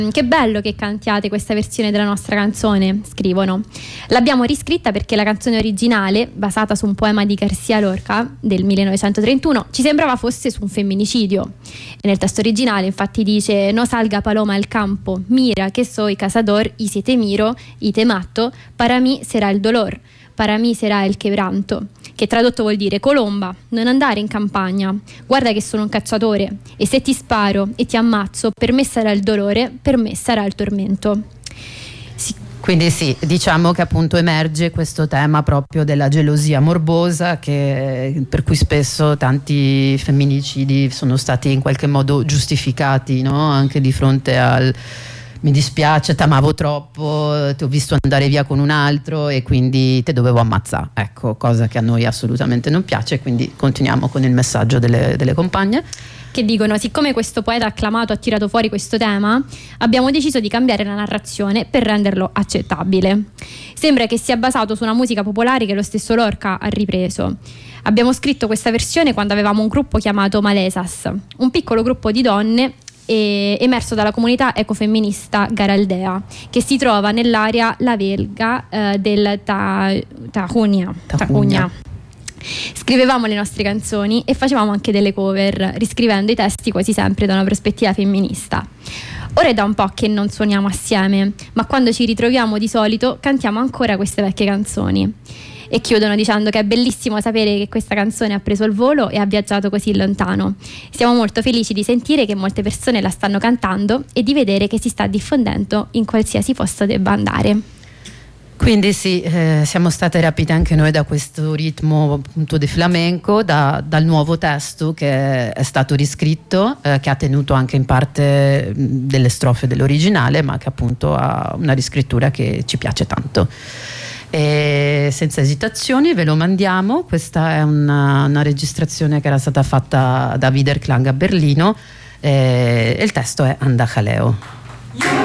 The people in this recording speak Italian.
Che bello che cantiate questa versione della nostra canzone, scrivono. L'abbiamo riscritta perché la canzone originale, basata su un poema di García Lorca del 1931, ci sembrava fosse su un femminicidio. E nel testo originale infatti dice: no salga paloma al campo, mira que soy cazador y si te miro y te matto, para mí será el dolor, para mí será el quebranto, che tradotto vuol dire: colomba, non andare in campagna, guarda che sono un cacciatore e se ti sparo e ti ammazzo, per me sarà il dolore, per me sarà il tormento. Quindi sì, diciamo che appunto emerge questo tema proprio della gelosia morbosa, per cui spesso tanti femminicidi sono stati in qualche modo giustificati, no? Anche di fronte al mi dispiace, t'amavo troppo, ti ho visto andare via con un altro e quindi te dovevo ammazzare, ecco, cosa che a noi assolutamente non piace. Quindi continuiamo con il messaggio delle compagne che dicono: siccome questo poeta acclamato ha tirato fuori questo tema, abbiamo deciso di cambiare la narrazione per renderlo accettabile. Sembra che sia basato su una musica popolare che lo stesso Lorca ha ripreso. Abbiamo scritto questa versione quando avevamo un gruppo chiamato Malesas, un piccolo gruppo di donne emerso dalla comunità ecofemminista Garaldea, che si trova nell'area La Velga del Tajuña. Scrivevamo le nostre canzoni e facevamo anche delle cover, riscrivendo i testi quasi sempre da una prospettiva femminista. Ora è da un po' che non suoniamo assieme, ma quando ci ritroviamo di solito cantiamo ancora queste vecchie canzoni. E chiudono dicendo che è bellissimo sapere che questa canzone ha preso il volo e ha viaggiato così lontano. Siamo molto felici di sentire che molte persone la stanno cantando e di vedere che si sta diffondendo in qualsiasi posto debba andare. Quindi sì, siamo state rapite anche noi da questo ritmo appunto di flamenco, dal nuovo testo che è stato riscritto, che ha tenuto anche in parte delle strofe dell'originale, ma che appunto ha una riscrittura che ci piace tanto. E senza esitazioni ve lo mandiamo. Questa è una registrazione che era stata fatta da Widerklang a Berlino, e il testo è Anda Jaleo.